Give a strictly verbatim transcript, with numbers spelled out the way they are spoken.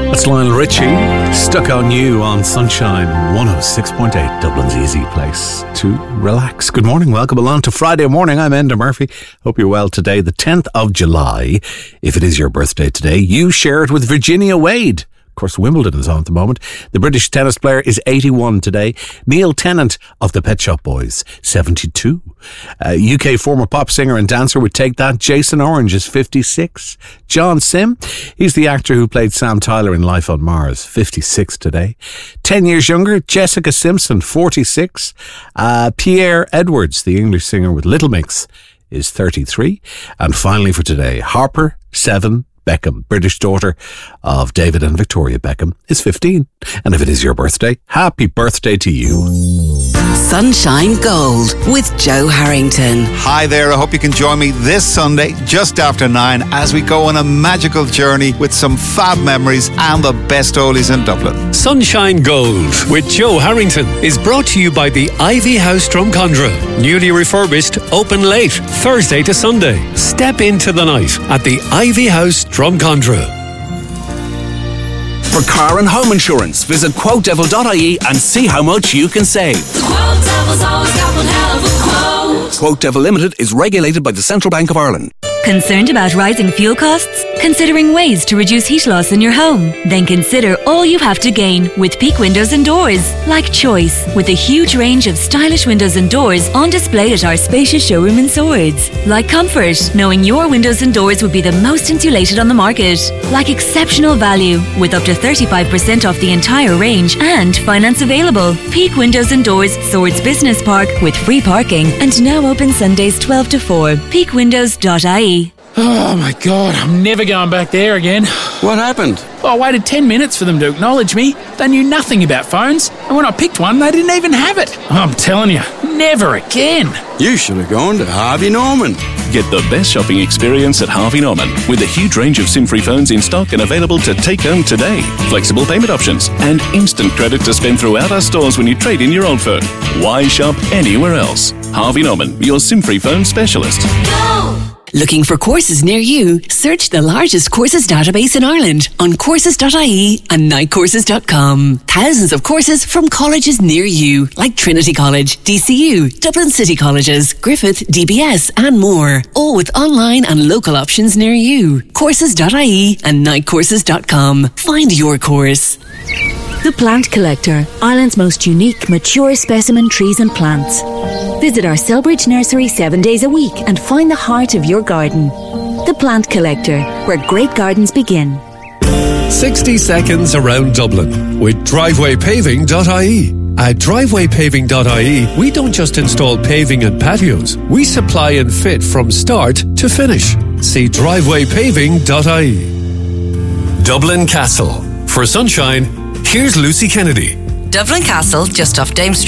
That's Lionel Richie, Stuck on You on Sunshine one oh six point eight, Dublin's easy place to relax. Good morning, welcome along to Friday morning. I'm Enda Murphy. Hope you're well today, the tenth of July. If it is your birthday today, you share it with Virginia Wade. Of course, Wimbledon is on at the moment. The British tennis player is eighty-one today. Neil Tennant of the Pet Shop Boys, seventy-two. Uh, U K former pop singer and dancer would take that. Jason Orange is fifty-six. John Sim, he's the actor who played Sam Tyler in Life on Mars, fifty-six today. Ten years younger, Jessica Simpson, forty-six. Uh, Pierre Edwards, the English singer with Little Mix, is thirty-three. And finally for today, Harper, seven. Beckham, British daughter of David and Victoria Beckham, is fifteen. And if it is your birthday, happy birthday to you. Sunshine Gold with Joe Harrington. Hi there, I hope you can join me this Sunday just after nine as we go on a magical journey with some fab memories and the best oldies in Dublin. Sunshine Gold with Joe Harrington is brought to you by the Ivy House Drumcondra. Newly refurbished, open late, Thursday to Sunday. Step into the night at the Ivy House Drumcondra. For car and home insurance, visit quote devil dot I E and see how much you can save. The Quote Devil's always got one hell of a quote. Quote Devil Limited is regulated by the Central Bank of Ireland. Concerned about rising fuel costs? Considering ways to reduce heat loss in your home? Then consider all you have to gain with Peak Windows and Doors. Like Choice, with a huge range of stylish windows and doors on display at our spacious showroom in Swords. Like Comfort, knowing your windows and doors would be the most insulated on the market. Like exceptional value, with up to thirty-five percent off the entire range and finance available. Peak Windows and Doors, Swords Business Park, with free parking and now open Sundays twelve to four. peak windows dot I E. Oh my God, I'm never going back there again. What happened? I waited ten minutes for them to acknowledge me. They knew nothing about phones, and when I picked one, they didn't even have it. I'm telling you, never again. You should have gone to Harvey Norman. Get the best shopping experience at Harvey Norman with a huge range of SIM-free phones in stock and available to take home today. Flexible payment options and instant credit to spend throughout our stores when you trade in your old phone. Why shop anywhere else? Harvey Norman, your SIM-free phone specialist. Go! Looking for courses near you? Search the largest courses database in Ireland on courses dot I E and night courses dot com. Thousands of courses from colleges near you, like Trinity College, D C U, Dublin City Colleges, Griffith, D B S and more. All with online and local options near you. courses dot I E and night courses dot com. Find your course. The Plant Collector, Ireland's most unique, mature specimen trees and plants. Visit our Selbridge nursery seven days a week and find the heart of your garden. The Plant Collector, where great gardens begin. sixty seconds around Dublin with driveway paving dot I E. At driveway paving dot I E, we don't just install paving and patios. We supply and fit from start to finish. See driveway paving dot I E. Dublin Castle. For sunshine, here's Lucy Kennedy. Dublin Castle, just off Dame Street.